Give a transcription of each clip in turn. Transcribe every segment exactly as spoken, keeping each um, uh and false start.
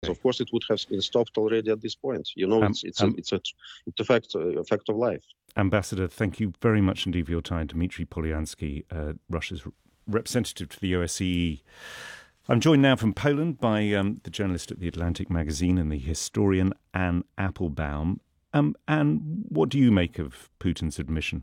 of course, it would have stopped already at this point. You know, um, it's it's um, a it's a it's a fact a fact of life. Ambassador, thank you very much indeed for your time. Dmitry Polyansky, uh, Russia's representative to the O S C E. I'm joined now from Poland by um, the journalist at The Atlantic magazine and the historian Anne Applebaum. Um, Anne, what do you make of Putin's admission?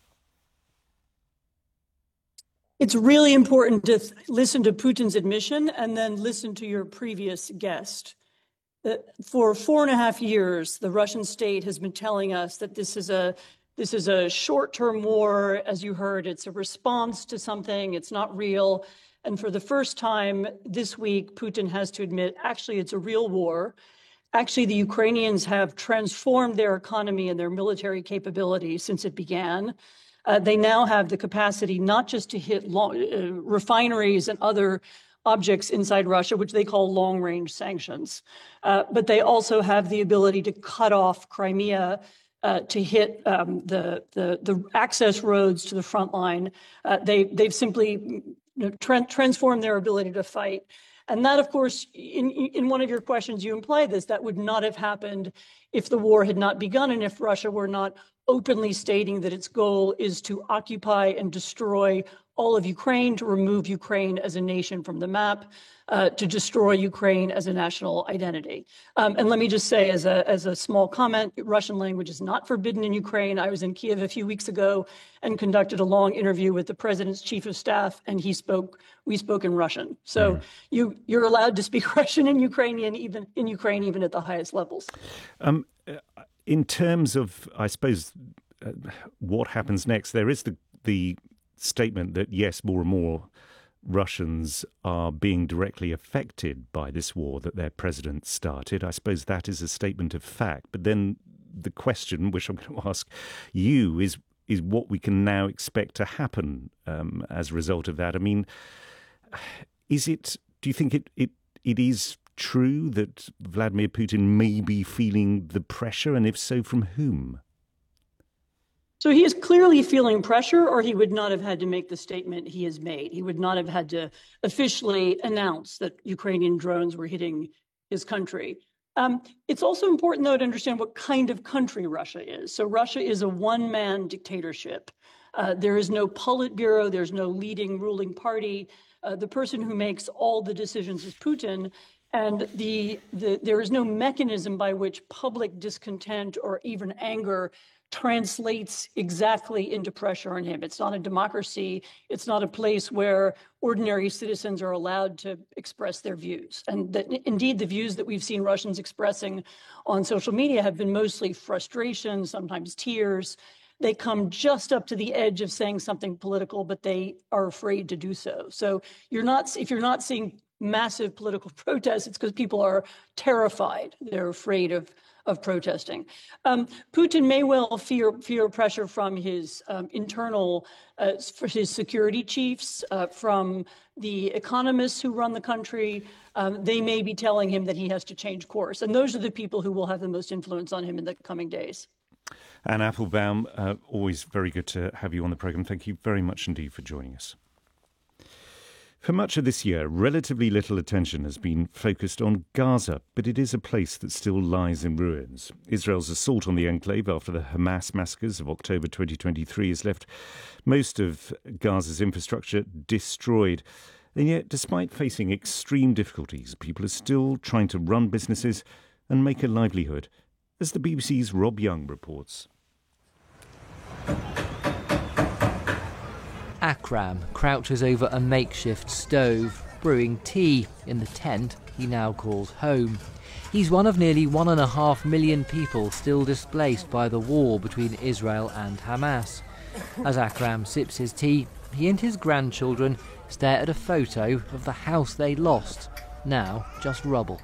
It's really important to th- listen to Putin's admission and then listen to your previous guest. Uh, for four and a half years, the Russian state has been telling us that this is a this is a short-term war. As you heard, it's a response to something. It's not real. And for the first time this week, Putin has to admit, actually, it's a real war. Actually, the Ukrainians have transformed their economy and their military capabilities since it began. Uh, they now have the capacity not just to hit long, uh, refineries and other objects inside Russia, which they call long-range sanctions, uh, but they also have the ability to cut off Crimea, uh, to hit um, the, the the access roads to the front line. Uh, they they've simply you know, tra- transformed their ability to fight. And that, of course, in, in one of your questions, you implied this, that would not have happened if the war had not begun and if Russia were not openly stating that its goal is to occupy and destroy all of Ukraine, to remove Ukraine as a nation from the map, uh, to destroy Ukraine as a national identity. Um, and let me just say, as a as a small comment, Russian language is not forbidden in Ukraine. I was in Kiev a few weeks ago and conducted a long interview with the president's chief of staff, and he spoke. We spoke in Russian. So mm. you you're allowed to speak Russian in Ukrainian, even in Ukraine, even at the highest levels. Um, in terms of, I suppose, uh, what happens next, there is the the. statement that, yes, more and more Russians are being directly affected by this war that their president started. I suppose that is a statement of fact. But then the question, which I'm going to ask you, is is what we can now expect to happen um, as a result of that. I mean, is it, do you think it, it it is true that Vladimir Putin may be feeling the pressure, and if so, from whom? So he is clearly feeling pressure, or he would not have had to make the statement he has made. He would not have had to officially announce that Ukrainian drones were hitting his country. Um, it's also important, though, to understand what kind of country Russia is. So Russia is a one-man dictatorship. Uh, there is no Politburo. There's no leading ruling party. Uh, the person who makes all the decisions is Putin. And the, the there is no mechanism by which public discontent or even anger translates exactly into pressure on him. It's not a democracy. It's not a place where ordinary citizens are allowed to express their views. And that, indeed, the views that we've seen Russians expressing on social media have been mostly frustration, sometimes tears. They come just up to the edge of saying something political, but they are afraid to do so. So you're not, if you're not seeing massive political protests, it's because people are terrified. They're afraid of of protesting. Um, Putin may well fear fear pressure from his um, internal, uh, for his security chiefs, uh, from the economists who run the country. Um, they may be telling him that he has to change course. And those are the people who will have the most influence on him in the coming days. Anne Applebaum, uh, always very good to have you on the programme. Thank you very much indeed for joining us. For much of this year, relatively little attention has been focused on Gaza, but it is a place that still lies in ruins. Israel's assault on the enclave after the Hamas massacres of October twenty twenty-three has left most of Gaza's infrastructure destroyed. And yet, despite facing extreme difficulties, people are still trying to run businesses and make a livelihood, as the B B C's Rob Young reports. Akram crouches over a makeshift stove, brewing tea in the tent he now calls home. He's one of nearly one and a half million people still displaced by the war between Israel and Hamas. As Akram sips his tea, he and his grandchildren stare at a photo of the house they lost, now just rubble.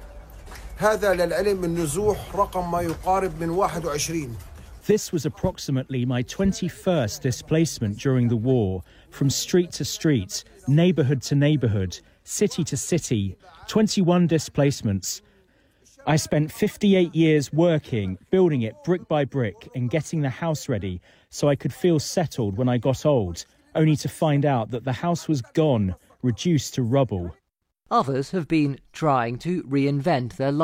This was approximately my twenty-first displacement during the war, from street to street, neighbourhood to neighbourhood, city to city, twenty-one displacements. I spent fifty-eight years working, building it brick by brick and getting the house ready so I could feel settled when I got old, only to find out that the house was gone, reduced to rubble. Others have been trying to reinvent their lives.